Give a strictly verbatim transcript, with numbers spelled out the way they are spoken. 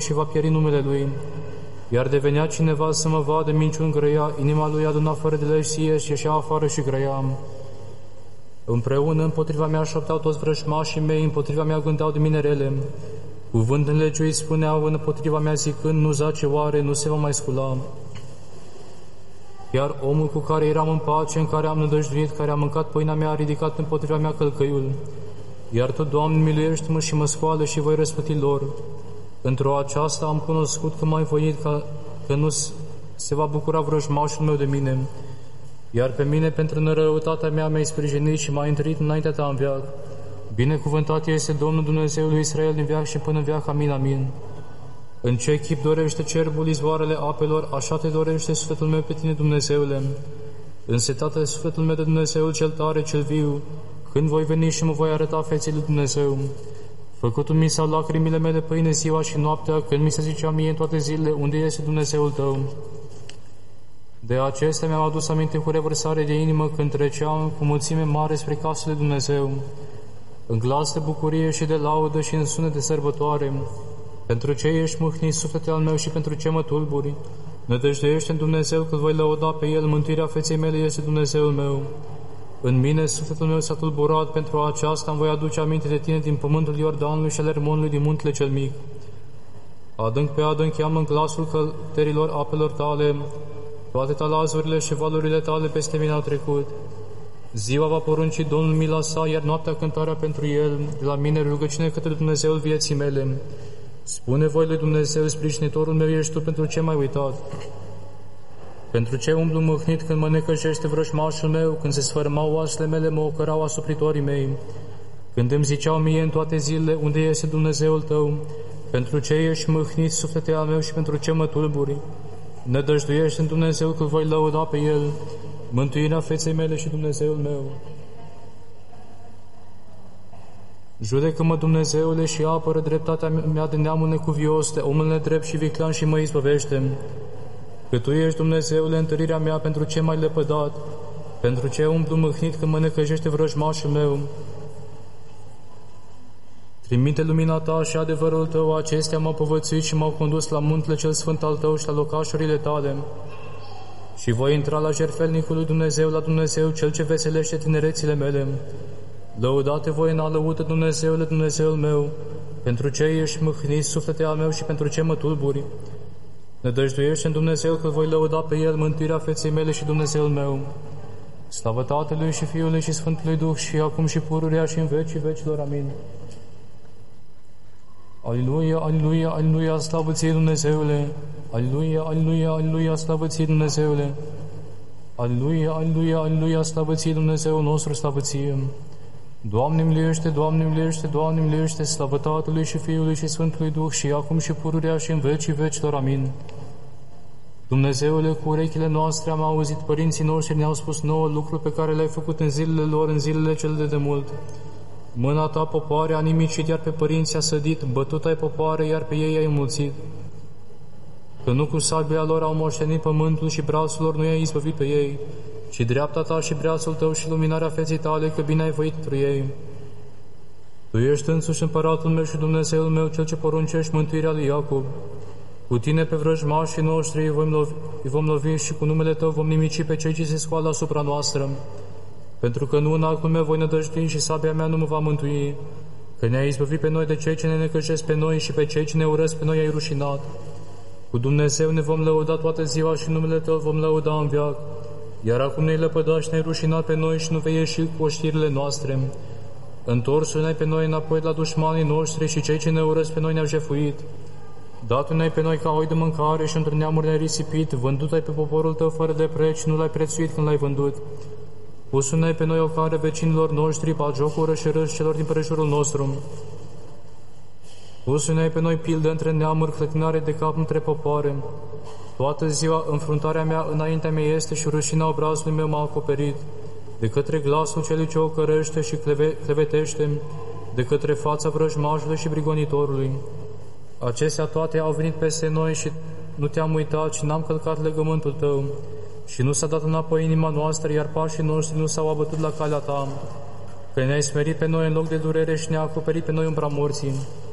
și va pieri numele Lui. Iar devenea cineva să mă vadă minciuni grăia, inima lui aduna fără de leșie și ieșea afară și grăia. Împreună împotriva mea șopteau toți vrăjmașii mei, împotriva mea gândeau de mine rele. Cuvânt înlegiuit spuneau împotriva mea zicând, nu zace oare, nu se va mai scula. Iar omul cu care eram în pace, în care am nădăjduit, care a mâncat pâinea mea, a ridicat împotriva mea călcăiul. Iar Tu, Doamne, miluiește-mă și mă scoală și voi răsplăti lor. Într-o aceasta am cunoscut că m-ai voit, că, că nu se va bucura vrăjmașul meu de mine. Iar pe mine, pentru nărăutatea mea, mi-ai sprijinit și m-ai întărit înaintea Ta în veac. Binecuvântat este Domnul Dumnezeul lui Israel din veac și până în veac. Amin, amin. În ce chip dorește cerbul izvoarele apelor, așa Te dorește sufletul meu pe Tine, Dumnezeule. Însetată sufletul meu de Dumnezeul cel tare, cel viu, când voi veni și mă voi arăta feței lui Dumnezeu. Făcutul mi s-au lacrimile mele pâine ziua și noaptea, când mi se zicea mie în toate zilele, unde este Dumnezeul Tău. De acestea mi-am adus aminte cu revărsare de inimă, când treceam cu mulțime mare spre casă de Dumnezeu, în glas de bucurie și de laudă și în sunet de sărbătoare. Pentru ce ești mâhnit, suflete al meu, și pentru ce mă tulburi? Nădăjduiește în Dumnezeu, că voi lăuda pe El, mântuirea feței mele este Dumnezeul meu. În mine sufletul meu s-a tulburat, pentru aceasta îmi voi aduce aminte de Tine din pământul Iordanului și al Ermonului, din muntele cel mic. Adânc pe adânc cheamă în glasul călterilor apelor Tale, toate talazurile și valurile Tale peste mine au trecut. Ziua va porunci Domnul mila sa, iar noaptea cântarea pentru El, de la mine rugăciune către Dumnezeul vieții mele. Spune voi lui Dumnezeu, sprijinitorul meu ești Tu, pentru ce m-ai uitat? Pentru ce umblu mâhnit când mă necăjește vrăjmașul meu, când se sfărâmau oasele mele, mă ocărau asupritorii mei? Când îmi ziceau mie în toate zilele, unde este Dumnezeul Tău? Pentru ce ești mâhnit, suflete al meu, și pentru ce mă tulburi? Nădăjduiește în Dumnezeu, că voi lăuda pe El, mântuirea feței mele și Dumnezeul meu. Judecă-mă, Dumnezeule, și apără dreptatea mea de neamul necuvios, de omul nedrept și viclean, și mă izbăvește. Că Tu ești, Dumnezeule, întărirea mea, pentru ce m-ai lepădat? Pentru ce umblu mâhnit când mă necăjește vrăjmașul meu? Trimite lumina Ta și adevărul Tău, acestea m-au povățuit și m-au condus la muntele cel sfânt al Tău și la locașurile Tale. Și voi intra la jertfelnicul lui Dumnezeu, la Dumnezeu, Cel ce veselește tinerețile mele. Lăudate voi în alăută, Dumnezeule, Dumnezeul meu, pentru ce ești mâhnit, suflete al meu, și pentru ce mă tulburi? Nădăjduiește în Dumnezeu, că voi lăuda pe El, mântuirea feței mele și Dumnezeul meu. Slavă Tatălui și Fiului și Sfântului Duh, și acum și pururea și în vecii vecilor. Amin. Aliluia, aliluia, aliluia, slavă Ție, Dumnezeule! Aliluia, aliluia, aliluia, slavă Ție, Dumnezeule! Aliluia, aliluia, aliluia, slavă Ție, Dumnezeul nostru, slavă Ție! Doamne miluiește, Doamne miluiește, Doamne miluiește, slavă Tatălui și Fiului și Sfântului Duh, și acum și pururea și în vecii vecilor. Amin. Dumnezeule, cu urechile noastre am auzit, părinții noștri ne-au spus nouă lucruri pe care le-ai făcut în zilele lor, în zilele cele de demult. Mâna Ta, popoare, a nimicit, iar pe părinți a sădit, bătut ai popoare, iar pe ei ai înmulțit. Că nu cu sabia lor au moștenit pământul și brațul lor nu i-ai izbăvit pe ei, ci dreapta Ta și brațul Tău și luminarea feței Tale, că bine ai voit pentru ei. Tu ești însuși împăratul meu și Dumnezeul meu, Cel ce poruncești mântuirea lui Iacob. Cu Tine pe vrăjmașii noștri îi vom lovi, îi vom lovi și cu numele Tău vom nimici pe cei ce se scoală asupra noastră. Pentru că nu în actul meu voi nădăjdui și sabia mea nu mă va mântui, că ne-ai izbăvit pe noi de cei ce ne necăjesc pe noi și pe cei ce ne urăsc pe noi ai rușinat. Cu Dumnezeu ne vom lăuda toată ziua și numele Tău vom lăuda în veac. Iar acum ne-ai lăpădat și ne-ai rușinat pe noi și nu vei ieși cu oștirile noastre. Întorsul-ne pe noi înapoi la dușmanii noștri și cei ce ne urăsc pe noi ne-au jefuit. Dat-ne pe noi ca oi de mâncare și între neamuri ne-ai risipit, vândut-ai pe poporul Tău fără de preț și nu l-ai prețuit când l-ai vândut. Pus-ne pe noi o care vecinilor noștri, bagiocură și râs celor din prejurul nostru. Pus-ne pe noi pildă între neamuri, clătinare de cap între popoare. Toată ziua înfruntarea mea înaintea mea este și rușina obrazului meu m-a acoperit, de către glasul celui ce o cărește și cleve, clevetește, de către fața vrăjmașului și brigonitorului. Acestea toate au venit peste noi și nu Te-am uitat și n-am călcat legământul Tău. Și nu s-a dat înapoi inima noastră, iar pașii noștri nu s-au abătut la calea Ta, că ne-ai smerit pe noi în loc de durere și ne-a acoperit pe noi umbra morții.